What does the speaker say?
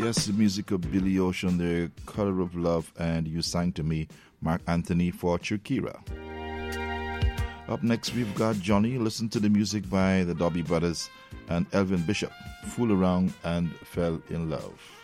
Yes, the music of Billy Ocean, The Color of Love, and You Sang to Me, Mark Anthony for Shakira. Up next, we've got Johnny. Listen to the music by the Dobbie Brothers and Elvin Bishop, Fool Around and Fell in Love.